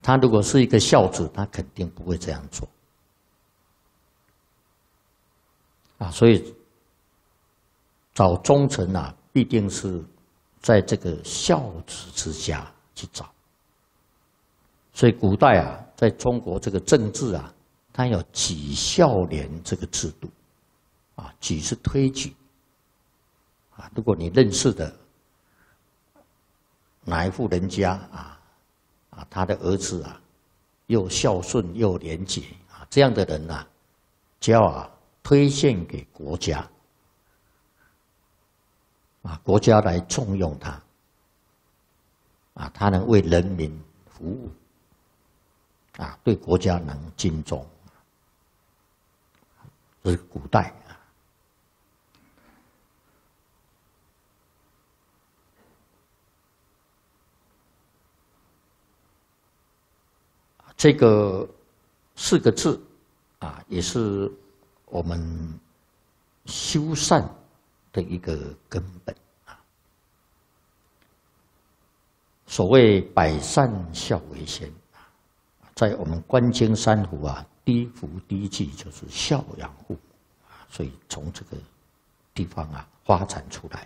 他如果是一个孝子，他肯定不会这样做。所以找忠臣啊，必定是在这个孝子之家去找。所以古代啊，在中国这个政治啊，它有举孝廉这个制度，举是推举，如果你认识的哪一户人家他的儿子又孝顺又廉洁这样的人就要推荐给国家，国家来重用他，他能为人民服务，对国家能尽忠，这是古代。这个4个字也是我们修善的一个根本所谓百善孝为先，在我们观经三福第一福第一句就是孝养父母，所以从这个地方发展出来。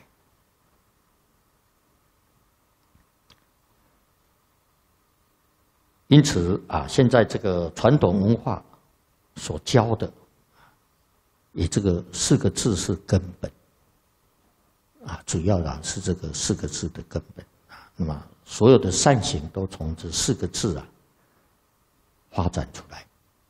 因此现在这个传统文化所教的，以这个4个字是根本主要是这个4个字的根本那么所有的善行都从这4个字发展出来。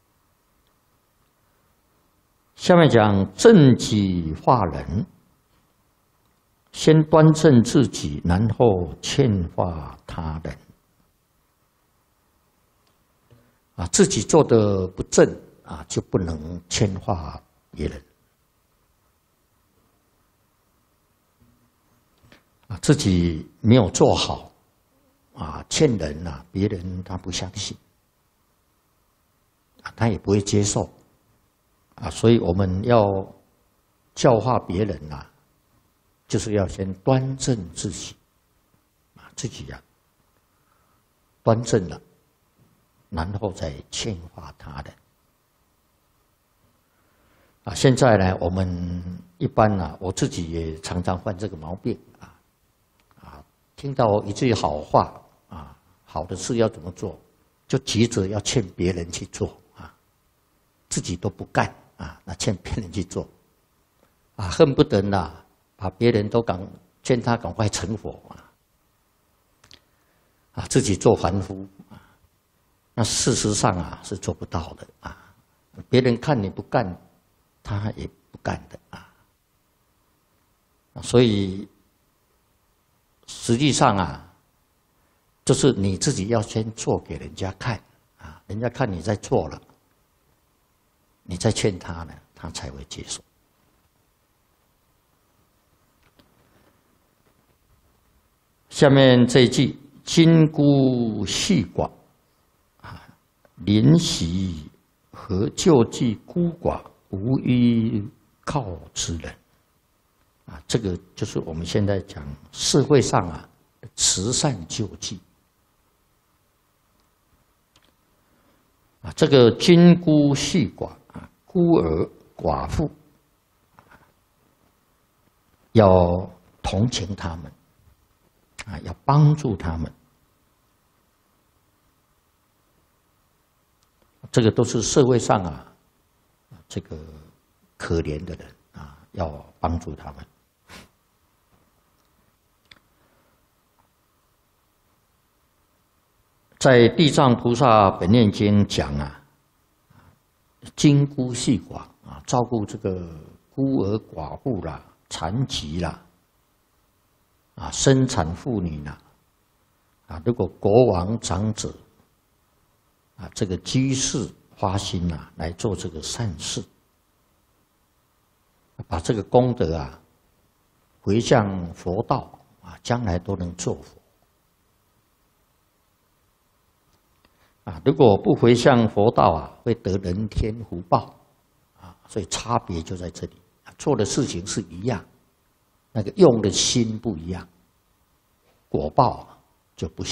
下面讲正己化人，先端正自己，然后劝化他人。自己做的不正就不能劝化别人。自己没有做好劝人别人他不相信，他也不会接受所以我们要教化别人就是要先端正自己自己端正了，然后再劝化他人。现在呢，我们一般我自己也常常犯这个毛病听到一句好话好的事要怎么做，就急着要劝别人去做自己都不干那劝别人去做恨不得把别人都劝他赶快成佛自己做凡夫那事实上是做不到的别人看你不干，他也不干的所以实际上就是你自己要先做给人家看人家看你在做了，你再劝他呢，他才会接受。下面这一句：今孤细寡临习和救济孤寡无依靠之人这个就是我们现在讲社会上慈善救济这个今孤细寡孤儿寡妇要同情他们要帮助他们，这个都是社会上这个可怜的人要帮助他们。在《地藏菩萨本愿经》讲今孤细寡照顾这个孤儿寡妇啦、残疾啦、生产妇女啦如果国王长者这个居士发心来做这个善事，把这个功德回向佛道将来都能做佛。如果不回向佛道会得人天福报所以差别就在这里，做的事情是一样，那个用的心不一样，果报就不